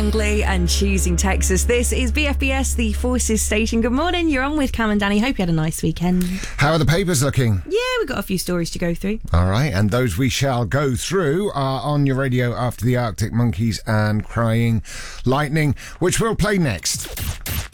Langley and Choosing Texas. This is BFBS, the Forces Station. Good morning, you're on with Cam and Danny. Hope you had a nice weekend. How are the papers looking? Yeah, we've got a few stories to go through. All right, and those we shall go through are on your radio after the Arctic Monkeys and Crying Lightning, which we'll play next.